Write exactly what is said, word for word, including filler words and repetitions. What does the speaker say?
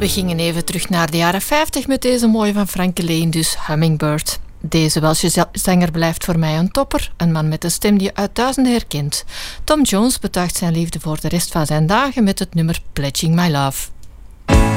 We gingen even terug naar de jaren vijftig met deze mooie van Frankie Lane, dus Hummingbird. Deze Welsche zanger blijft voor mij een topper, een man met een stem die je uit duizenden herkent. Tom Jones betuigt zijn liefde voor de rest van zijn dagen met het nummer Pledging My Love.